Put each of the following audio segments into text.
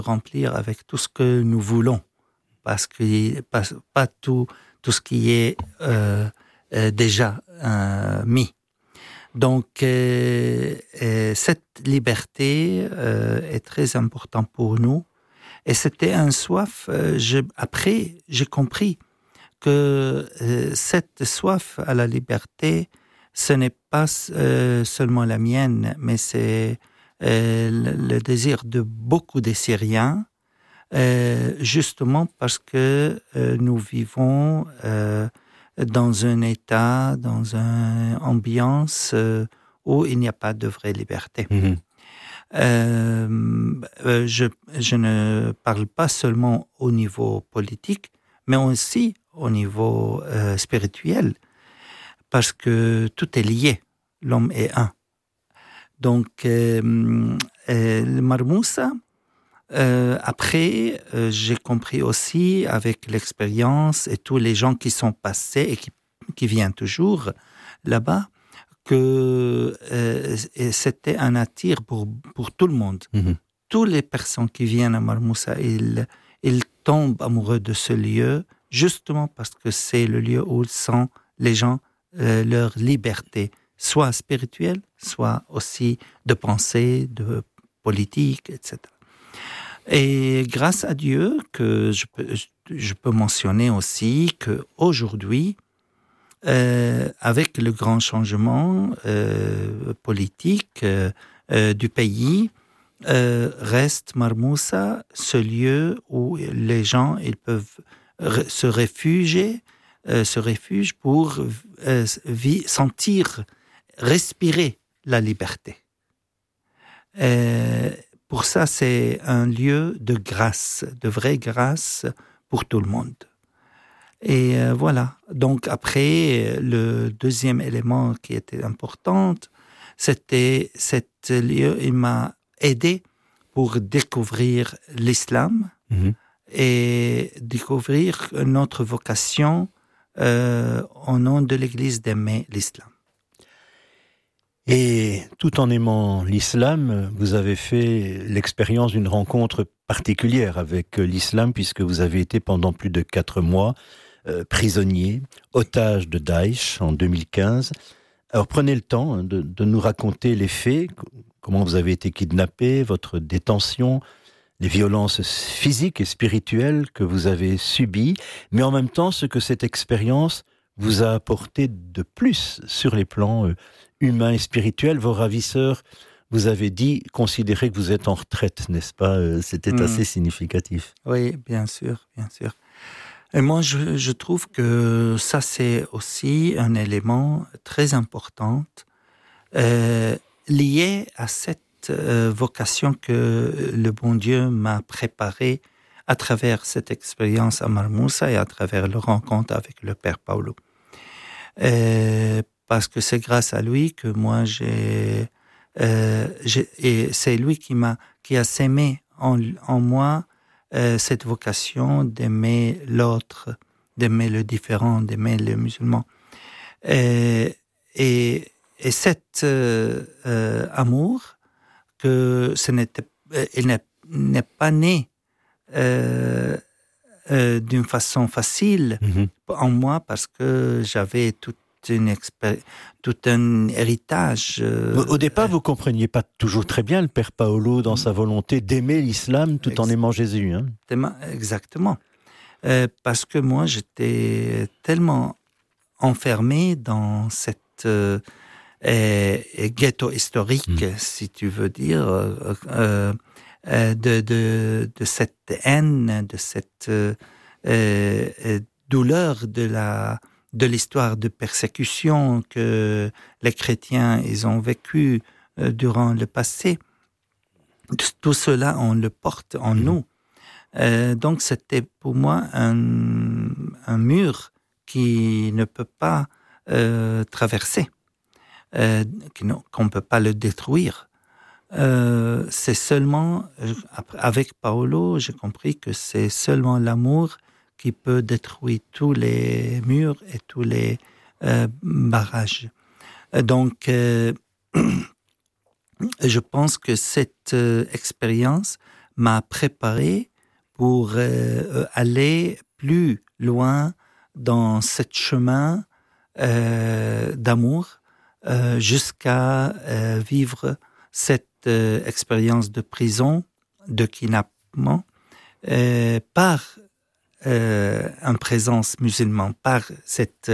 remplir avec tout ce que nous voulons, parce que pas tout ce qui est déjà mis. Donc, cette liberté est très importante pour nous. Et c'était un soif. Après, j'ai compris que cette soif à la liberté, ce n'est pas seulement la mienne, mais c'est le désir de beaucoup de Syriens, justement parce que nous vivons dans un état, dans une ambiance où il n'y a pas de vraie liberté. Mmh. Je ne parle pas seulement au niveau politique, mais aussi au niveau spirituel, parce que tout est lié, l'homme est un. Donc, le Marmoussa, après, j'ai compris aussi avec l'expérience et tous les gens qui sont passés et qui viennent toujours là-bas, que c'était un attire pour tout le monde. Mmh. Toutes les personnes qui viennent à Marmoussa, ils tombent amoureux de ce lieu, justement parce que c'est le lieu où sentent les gens leur liberté, soit spirituelle, soit aussi de pensée, de politique, etc. Et grâce à Dieu, que je peux mentionner aussi qu'aujourd'hui, avec le grand changement politique du pays, reste Marmoussa ce lieu où les gens ils peuvent se réfugier pour sentir, respirer la liberté. Pour ça, c'est un lieu de grâce, de vraie grâce pour tout le monde. Et voilà. Donc après, le deuxième élément qui était important, c'était cet lieu, il m'a aidé pour découvrir l'islam et découvrir notre vocation au nom de l'Église d'aimer l'islam. Et tout en aimant l'islam, vous avez fait l'expérience d'une rencontre particulière avec l'islam, puisque vous avez été pendant plus de 4 mois prisonnier, otage de Daesh en 2015. Alors prenez le temps de nous raconter les faits, comment vous avez été kidnappé, votre détention, les violences physiques et spirituelles que vous avez subies, mais en même temps ce que cette expérience vous a apporté de plus sur les plans humains et spirituels. Vos ravisseurs, vous avez dit, considérez que vous êtes en retraite, n'est-ce pas ? C'était assez significatif. Oui, bien sûr, bien sûr. Et moi, je trouve que ça, c'est aussi un élément très important lié à cette vocation que le bon Dieu m'a préparée à travers cette expérience à Marmoussa et à travers le rencontre avec le Père Paulo. Parce que c'est grâce à lui que moi, et c'est lui qui a sémé en moi cette vocation d'aimer l'autre, d'aimer le différent, d'aimer les musulmans. Et cet amour, il n'est pas né d'une façon facile en moi, parce que j'avais tout un héritage. Au départ, vous ne compreniez pas toujours très bien le Père Paolo dans sa volonté d'aimer l'islam tout en aimant Jésus. Hein. Exactement. Parce que moi, j'étais tellement enfermé dans cette ghetto historique, si tu veux dire, de cette haine, de cette douleur de l'histoire de persécution que les chrétiens ils ont vécu durant le passé. Tout cela, on le porte en nous. Donc, c'était pour moi un mur qui ne peut pas traverser, qu'on ne peut pas le détruire. C'est seulement, avec Paolo, j'ai compris que c'est seulement l'amour qui peut détruire tous les murs et tous les barrages. Donc, je pense que cette expérience m'a préparé pour aller plus loin dans ce chemin d'amour jusqu'à vivre cette expérience de prison, de kidnappement, par une présence musulmane, par cette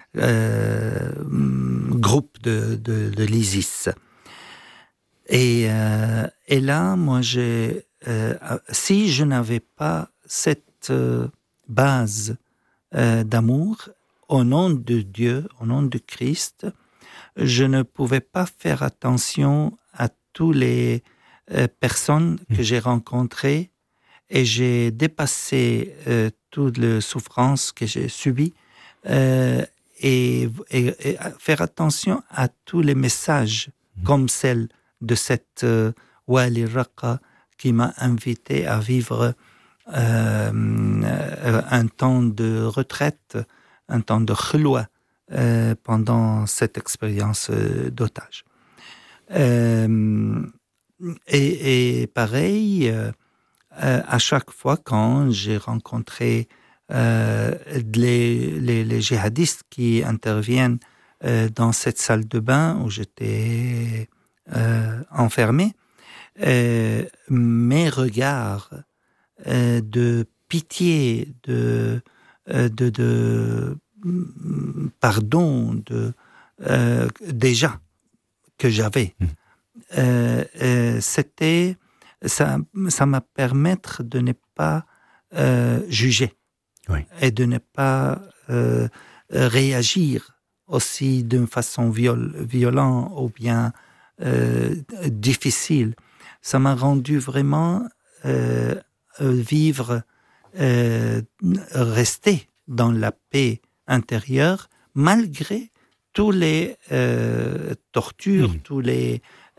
groupe de l'ISIS. Et là, moi, si je n'avais pas cette base d'amour, au nom de Dieu, au nom de Christ, je ne pouvais pas faire attention à toutes les personnes que j'ai rencontrées et j'ai dépassé toute la souffrance que j'ai subie et faire attention à tous les messages comme celle de cette Wali Raqqa qui m'a invité à vivre un temps de retraite, un temps de khulwa pendant cette expérience d'otage. Et pareil, à chaque fois quand j'ai rencontré les djihadistes qui interviennent dans cette salle de bain où j'étais enfermé, mes regards de pitié, de pardon, déjà que j'avais, c'était ça m'a permis de ne pas juger et de ne pas réagir aussi d'une façon violente ou bien difficile. Ça m'a rendu vraiment vivre, rester dans la paix intérieure malgré tous les tortures, tous les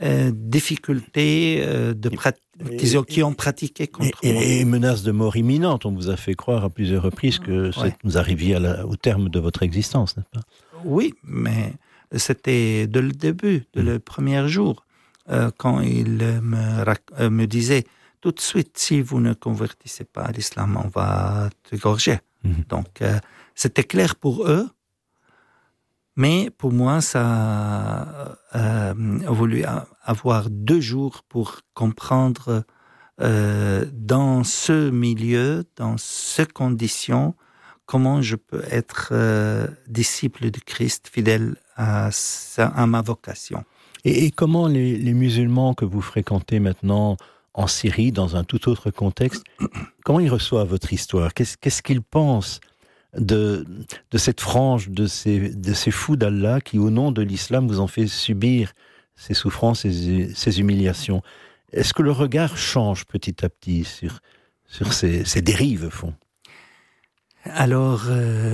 difficultés qui ont pratiqué contre moi. Et menaces de mort imminente. On vous a fait croire à plusieurs reprises que vous arriviez au terme de votre existence, n'est-ce pas? Oui, mais c'était dès le début, dès le premier jour, quand il me disait tout de suite, si vous ne convertissez pas à l'islam, on va te gorger. Donc, c'était clair pour eux, mais pour moi, ça a voulu avoir 2 jours pour comprendre dans ce milieu, dans ces conditions, comment je peux être disciple de Christ, fidèle à ma vocation. Et comment les musulmans que vous fréquentez maintenant en Syrie, dans un tout autre contexte, comment ils reçoivent votre histoire? Qu'est-ce qu'ils pensent de cette frange, de ces fous d'Allah qui, au nom de l'islam, vous ont fait subir ces souffrances et ces humiliations? Est-ce que le regard change petit à petit sur ces dérives, au fond? Alors,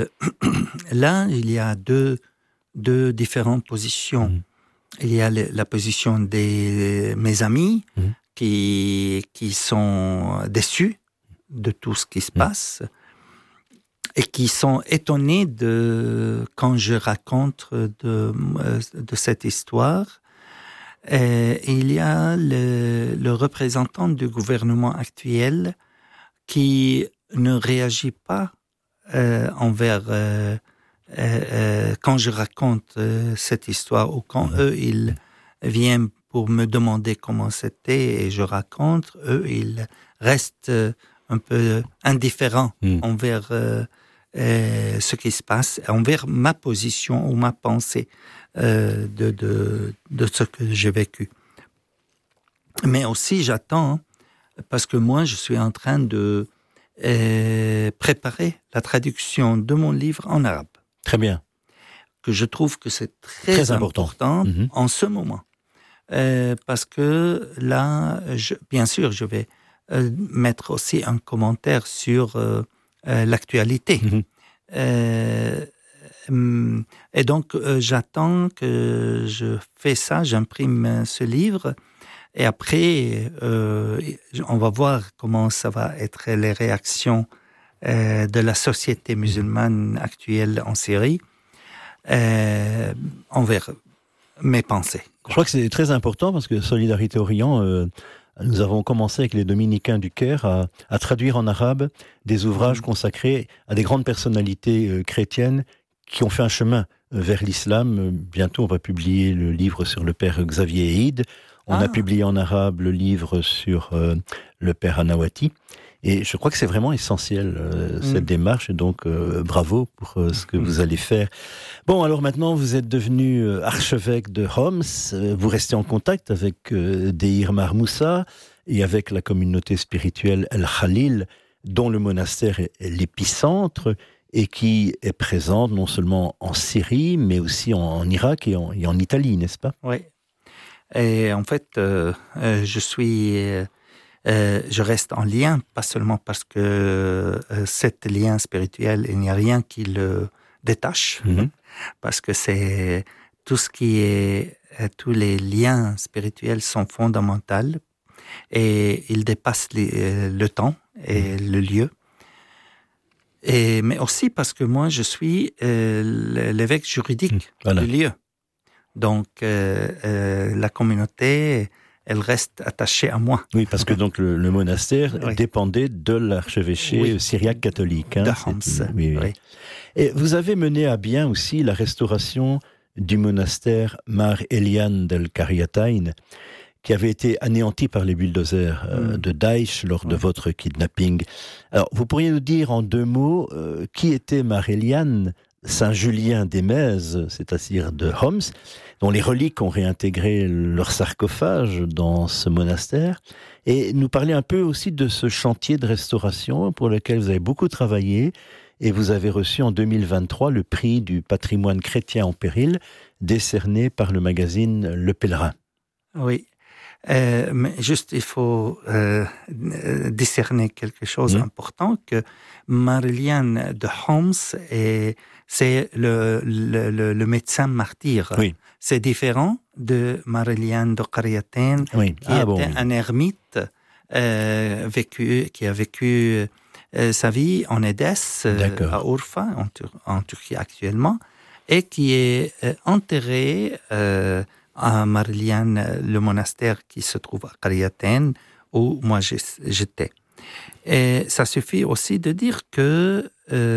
là, il y a deux différentes positions. Il y a la position de mes amis qui sont déçus de tout ce qui se passe et qui sont étonnés quand je raconte de cette histoire. Et il y a le représentant du gouvernement actuel qui ne réagit pas envers quand je raconte cette histoire ou quand eux ils viennent pour me demander comment c'était et je raconte, eux ils restent un peu indifférents envers ce qui se passe, envers ma position ou ma pensée de ce que j'ai vécu. Mais aussi j'attends, parce que moi je suis en train de préparer la traduction de mon livre en arabe. Très bien. Que je trouve que c'est très important en ce moment. Parce que là, bien sûr, je vais mettre aussi un commentaire sur l'actualité. Et donc, j'attends que je fais ça, j'imprime ce livre. Et après, on va voir comment ça va être les réactions de la société musulmane actuelle en Syrie envers mes pensées. Je crois que c'est très important parce que Solidarité Orient nous avons commencé avec les Dominicains du Caire à traduire en arabe des ouvrages consacrés à des grandes personnalités chrétiennes qui ont fait un chemin vers l'islam. Bientôt, on va publier le livre sur le père Xavier Eid. On a publié en arabe le livre sur le père Anawati. Et je crois que c'est vraiment essentiel, cette démarche. Et donc, bravo pour ce que vous allez faire. Bon, alors maintenant, vous êtes devenu archevêque de Homs. Vous restez en contact avec Deir Mar Moussa et avec la communauté spirituelle El Khalil, dont le monastère est l'épicentre et qui est présente non seulement en Syrie, mais aussi en Irak et en Italie, n'est-ce pas? Oui. Et en fait, je reste en lien, pas seulement parce que cet lien spirituel, il n'y a rien qui le détache, parce que c'est tout ce qui est, tous les liens spirituels sont fondamentaux et ils dépassent le temps et le lieu. Mais aussi parce que moi, je suis l'évêque juridique du lieu. Donc, la communauté, elle reste attachée à moi. Oui, parce que donc le monastère dépendait de l'archevêché syriaque catholique. De Homs. Oui. Et vous avez mené à bien aussi la restauration du monastère Mar Elian del Qaryatayn, qui avait été anéanti par les bulldozers de Daesh lors de votre kidnapping. Alors, vous pourriez nous dire en 2 mots qui était Mar Elian, Saint Julien d'Émèse, c'est-à-dire de Homs, dont les reliques ont réintégré leur sarcophage dans ce monastère, et nous parler un peu aussi de ce chantier de restauration pour lequel vous avez beaucoup travaillé, et vous avez reçu en 2023 le prix du patrimoine chrétien en péril, décerné par le magazine Le Pèlerin. Oui. Mais juste, il faut discerner quelque chose d'important, que Mar Elian de Homs, c'est le médecin martyr. Oui. C'est différent de Mar Elian de Qaryatayn, qui était un ermite qui a vécu sa vie en Édesse, à Urfa, en Turquie actuellement, et qui est enterré à Mar Elian, le monastère qui se trouve à Qaryatayn, où moi j'étais. Et ça suffit aussi de dire que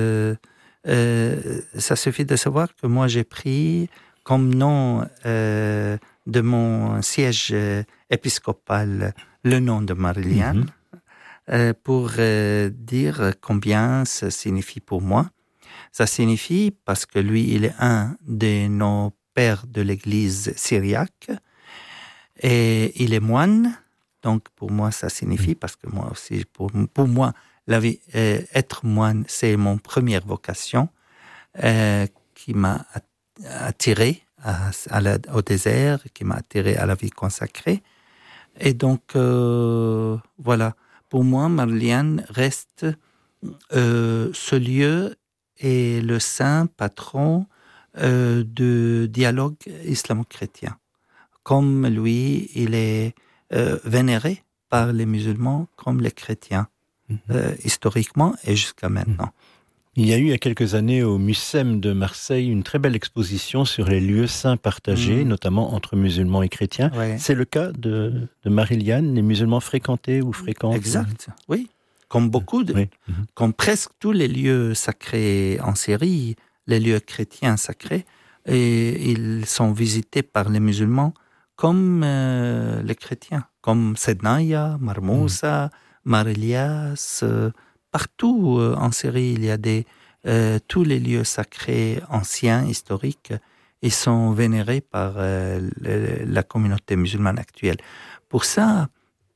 ça suffit de savoir que moi j'ai pris comme nom de mon siège épiscopal le nom de Mar Elian, pour dire combien ça signifie pour moi. Ça signifie parce que lui, il est un de nos père de l'Église syriaque, et il est moine. Donc pour moi ça signifie, parce que moi aussi, pour moi, la vie, être moine, c'est mon première vocation qui m'a attiré au désert, qui m'a attiré à la vie consacrée. Et donc voilà, pour moi, Mar Elian reste ce lieu est le saint patron de dialogue islamo-chrétien. Comme lui, il est vénéré par les musulmans comme les chrétiens, historiquement et jusqu'à maintenant. Il y a eu il y a quelques années au Mucem de Marseille une très belle exposition sur les lieux saints partagés, notamment entre musulmans et chrétiens. Ouais. C'est le cas de Mar Elian, les musulmans fréquentés ou fréquentent. Exact, oui. Comme beaucoup, comme presque tous les lieux sacrés en Syrie, les lieux chrétiens sacrés, et ils sont visités par les musulmans comme les chrétiens, comme Sednaya, Mar Moussa, Mar Elias. Partout en Syrie, il y a tous les lieux sacrés anciens, historiques, ils sont vénérés par la communauté musulmane actuelle. Pour ça,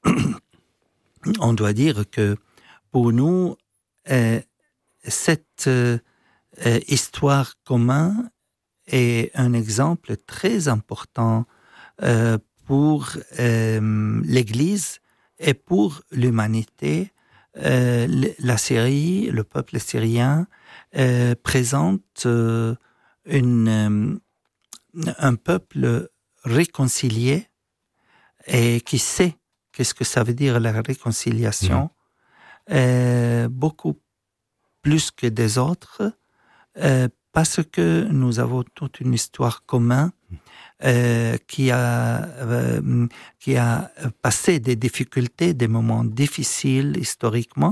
on doit dire que pour nous, cette histoire commune est un exemple très important pour l'Église et pour l'humanité. La Syrie, le peuple syrien, présente un peuple réconcilié et qui sait qu'est-ce que ça veut dire la réconciliation, beaucoup plus que des autres, parce que nous avons toute une histoire commune qui a passé des difficultés, des moments difficiles historiquement,